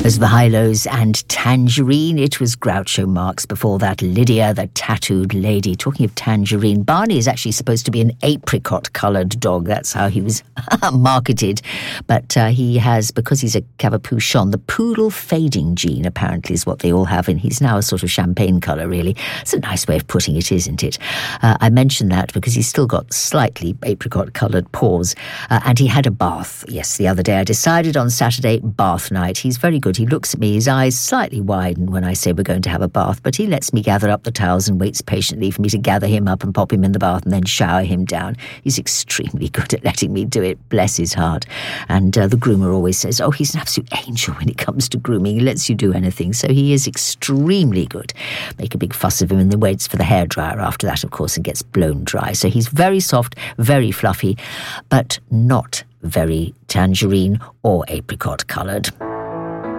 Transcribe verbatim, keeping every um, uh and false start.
As the Hi-Lows and Tangerine, it was Groucho Marx. Before that, Lydia, the tattooed lady. Talking of Tangerine, Barney is actually supposed to be an apricot-coloured dog. That's how he was marketed. But uh, he has, because he's a Cavapouchon, the poodle fading gene, apparently, is what they all have. And he's now a sort of champagne colour, really. It's a nice way of putting it, isn't it? Uh, I mentioned that because he's still got slightly apricot-coloured paws. Uh, and he had a bath, yes, the other day. I decided on Saturday, bath night. He's very good. He looks at me, his eyes slightly widen when I say we're going to have a bath, but he lets me gather up the towels and waits patiently for me to gather him up and pop him in the bath and then shower him down. He's extremely good at letting me do it, bless his heart. And uh, the groomer always says, oh, he's an absolute angel when it comes to grooming. He lets you do anything, so he is extremely good. Make a big fuss of him and then waits for the hairdryer after that, of course, and gets blown dry. So he's very soft, very fluffy, but not very tangerine or apricot coloured.